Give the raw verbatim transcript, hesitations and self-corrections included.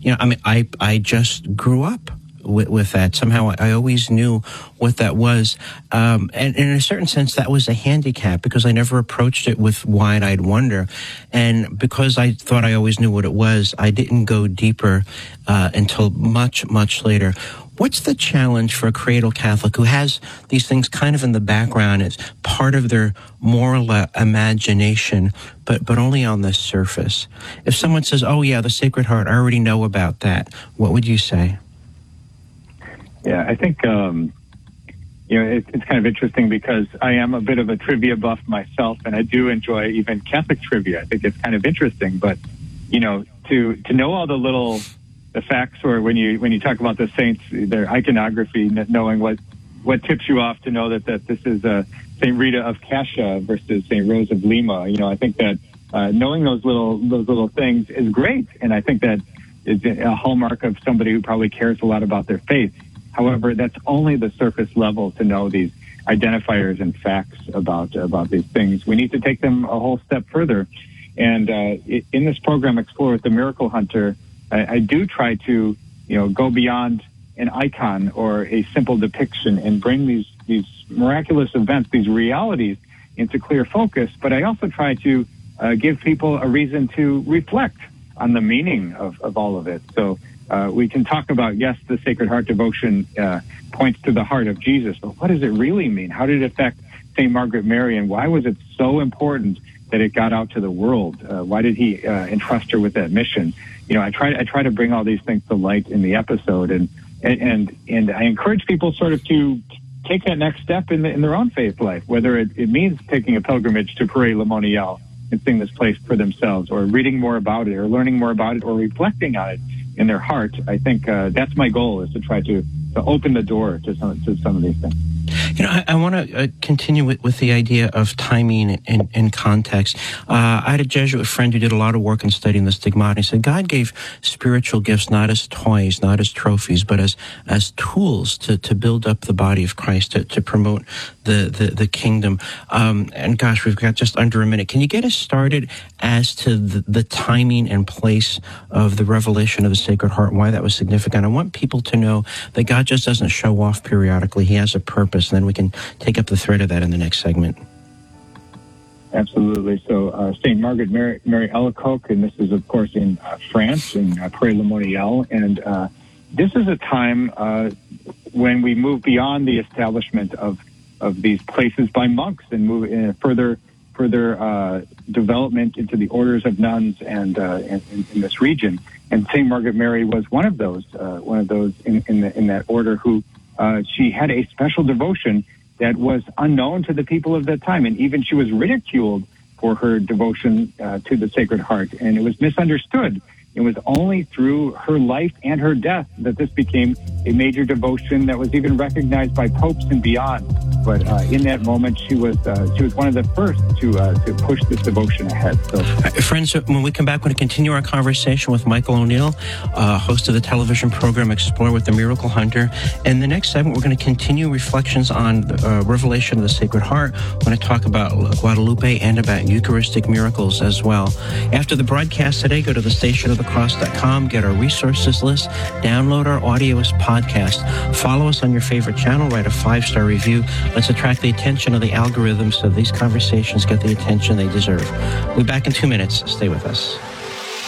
You know, I mean, I I just grew up with, with that. Somehow I always knew what that was. Um, and, and in a certain sense, that was a handicap because I never approached it with wide-eyed wonder. And because I thought I always knew what it was, I didn't go deeper uh, until much, much later. What's the challenge for a cradle Catholic who has these things kind of in the background as part of their moral uh, imagination, but, but only on the surface? If someone says, oh, yeah, the Sacred Heart, I already know about that, what would you say? Yeah, I think, um, you know, it, it's kind of interesting because I am a bit of a trivia buff myself, and I do enjoy even Catholic trivia. I think it's kind of interesting, but, you know, to, to know all the little, the facts, or when you, when you talk about the saints, their iconography, knowing what, what tips you off to know that, that this is uh, Saint Rita of Cascia versus Saint Rose of Lima. You know, I think that uh, knowing those little, those little things is great. And I think that is a hallmark of somebody who probably cares a lot about their faith. However, that's only the surface level to know these identifiers and facts about about these things. We need to take them a whole step further. And uh, in this program, Explore with the Miracle Hunter, I, I do try to, you know, go beyond an icon or a simple depiction and bring these these miraculous events, these realities, into clear focus. But I also try to uh, give people a reason to reflect on the meaning of, of all of it. So. Uh, we can talk about, yes, the Sacred Heart devotion uh, points to the heart of Jesus, but what does it really mean? How did it affect Saint Margaret Mary, and why was it so important that it got out to the world? Uh, why did he uh, entrust her with that mission? You know, I try I try to bring all these things to light in the episode, and and and, and I encourage people sort of to take that next step in, the, in their own faith life, whether it, it means taking a pilgrimage to Prairie Le Monial and seeing this place for themselves, or reading more about it, or learning more about it, or reflecting on it in their heart. I think uh, that's my goal, is to try to, to open the door to some to some of these things. You know, I, I want to uh, continue with, with the idea of timing and, and, and context. Uh, I had a Jesuit friend who did a lot of work in studying the stigmata. He said God gave spiritual gifts not as toys, not as trophies, but as as tools to, to build up the body of Christ, to, to promote the, the, the kingdom. Um, and gosh, we've got just under a minute. Can you get us started as to the, the timing and place of the revelation of the Sacred Heart and why that was significant? I want people to know that God just doesn't show off periodically. He has a purpose, and then we can take up the thread of that in the next segment. Absolutely. So uh, Saint Margaret Mary, Mary Alacoque, and this is, of course, in uh, France, in uh, Prairie Le Monial, and uh, this is a time uh, when we move beyond the establishment of of these places by monks and move in further further uh, development into the orders of nuns and uh, in, in this region. And Saint Margaret Mary was one of those, uh, one of those in in, the, in that order who uh, she had a special devotion that was unknown to the people of that time, and even she was ridiculed for her devotion uh, to the Sacred Heart, and it was misunderstood. It was only through her life and her death that this became a major devotion that was even recognized by popes and beyond. But uh, in that moment, she was uh, she was one of the first to uh, to push this devotion ahead. So, uh, friends, when we come back, we're going to continue our conversation with Michael O'Neill, uh, host of the television program Explore with the Miracle Hunter. In the next segment, we're going to continue reflections on the uh, revelation of the Sacred Heart. We're going to talk about Guadalupe and about Eucharistic miracles as well. After the broadcast today, go to the station of the cross dot com, get our resources list, download our audio as podcast, follow us on your favorite channel, write a five-star review. Let's attract the attention of the algorithm so these conversations get the attention they deserve. We'll be back in two minutes. Stay with us.